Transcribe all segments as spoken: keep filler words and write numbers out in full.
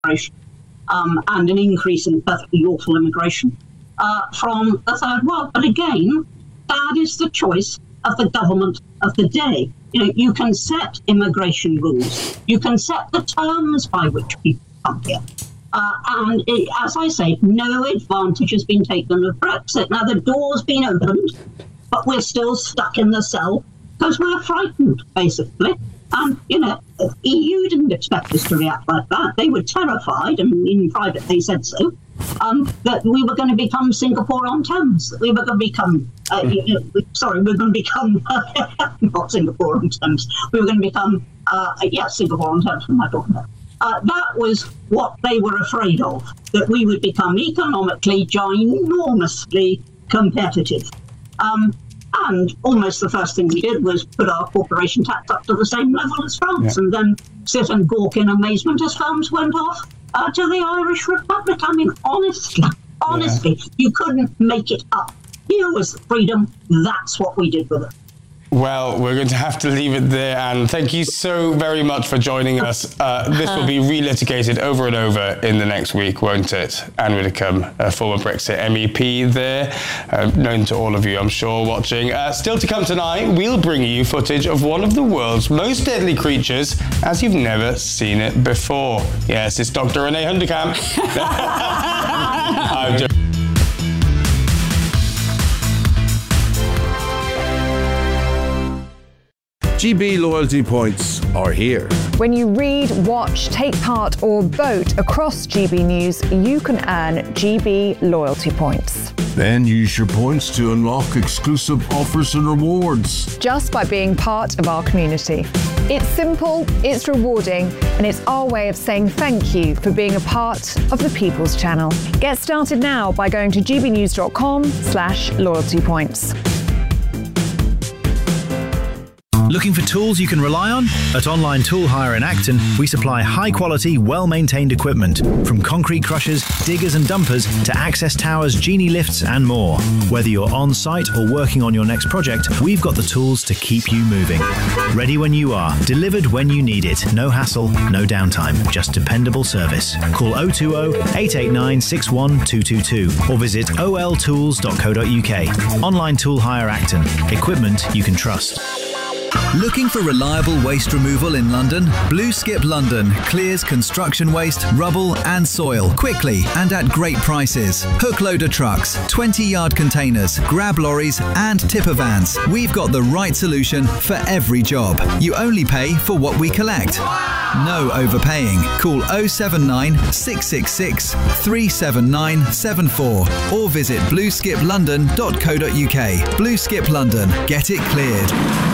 immigration um, and an increase in perfectly lawful immigration uh, from the third world. But again, that is the choice of the government of the day. You know, you can set immigration rules. You can set the terms by which people come here. Uh, and it, as I say, no advantage has been taken of Brexit. Now, the door's been opened, but we're still stuck in the cell because we're frightened, basically. And, you know, E U didn't expect us to react like that. They were terrified, and in private they said so, um, that we were going to become Singapore on Thames, that we were going to become, uh, you know, sorry, we were going to become, not Singapore on Thames, we were going to become, uh, yeah, Singapore on Thames, what am I talking about? Uh, that was what they were afraid of, that we would become economically ginormously competitive. Um, and almost the first thing we did was put our corporation tax up to the same level as France, yeah. and then sit and gawk in amazement as firms went off uh, to the Irish Republic. I mean, honestly, honestly, yeah. you couldn't make it up. Here was freedom. That's what we did with it. Well, we're going to have to leave it there, and thank you so very much for joining us. Uh, this will be relitigated over and over in the next week, won't it? Anne Widdecombe, a former Brexit M E P there, uh, known to all of you, I'm sure, watching. Uh, still to come tonight, we'll bring you footage of one of the world's most deadly creatures as you've never seen it before. Yes, it's Doctor René Hundekamp. I'm joking. G B loyalty points are here. When you read, watch, take part or vote across G B News, you can earn G B loyalty points. Then use your points to unlock exclusive offers and rewards. Just by being part of our community. It's simple, it's rewarding, and it's our way of saying thank you for being a part of the People's Channel. Get started now by going to gbnews.com slash loyalty points. Looking for tools you can rely on? At Online Tool Hire in Acton, we supply high-quality, well-maintained equipment, from concrete crushers, diggers and dumpers, to access towers, genie lifts and more. Whether you're on-site or working on your next project, we've got the tools to keep you moving. Ready when you are, delivered when you need it. No hassle, no downtime, just dependable service. Call oh two oh, eight eight nine, six one two two two or visit o l tools dot co dot u k. Online Tool Hire Acton. Equipment you can trust. Looking for reliable waste removal in London? Blue Skip London clears construction waste, rubble and soil quickly and at great prices. Hook loader trucks, twenty yard containers, grab lorries and tipper vans. We've got the right solution for every job. You only pay for what we collect. No overpaying. Call oh seven nine, six six six, three seven nine seven four or visit blue skip london dot co dot u k. Blue Skip London. Get it cleared.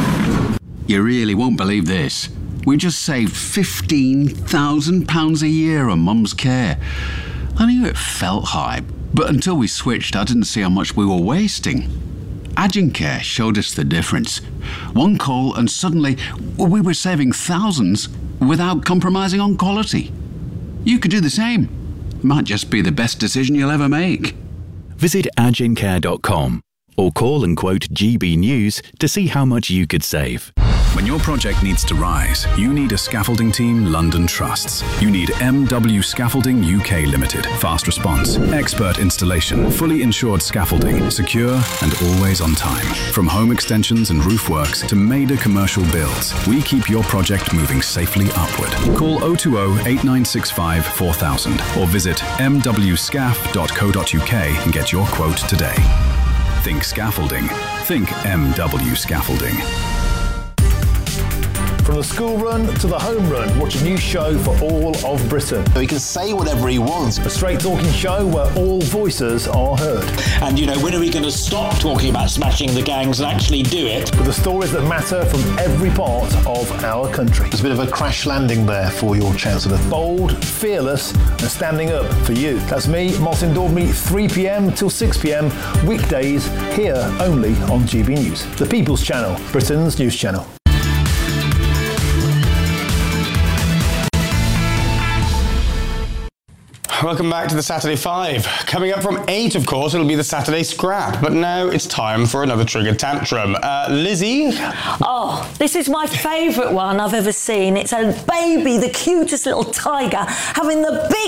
You really won't believe this. We just saved fifteen thousand pounds a year on Mum's care. I knew it felt high, but until we switched, I didn't see how much we were wasting. Agencare showed us the difference. One call and suddenly we were saving thousands without compromising on quality. You could do the same. Might just be the best decision you'll ever make. Visit agencare dot com or call and quote G B News to see how much you could save. When your project needs to rise, you need a scaffolding team London trusts. You need M W Scaffolding U K Limited. Fast response, expert installation, fully insured scaffolding, secure and always on time. From home extensions and roof works to major commercial builds, we keep your project moving safely upward. Call oh two oh, eight nine six five, four thousand or visit m w scaff dot co dot u k and get your quote today. Think scaffolding. Think M W Scaffolding. From the school run to the home run, watch a new show for all of Britain. So he can say whatever he wants. A straight talking show where all voices are heard. And, you know, when are we going to stop talking about smashing the gangs and actually do it? With the stories that matter from every part of our country. There's a bit of a crash landing there for your Chancellor. Bold, fearless and standing up for you. That's me, Martin Daubney, three p m till six p m, weekdays, here only on G B News. The People's Channel, Britain's news channel. welcome back to the Saturday Five. Coming up from eight, of course, it'll be the Saturday Scrap. But now it's time for another trigger tantrum. Uh, Lizzie? Oh, this is my favourite one I've ever seen. It's a baby, the cutest little tiger, having the big